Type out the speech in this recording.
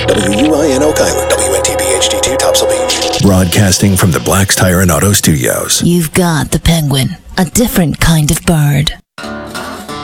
WUI in Oak Island, WNTB HD2 Topsail Beach. Broadcasting from the Black's Tire and Auto Studios. You've got the Penguin, a different kind of bird.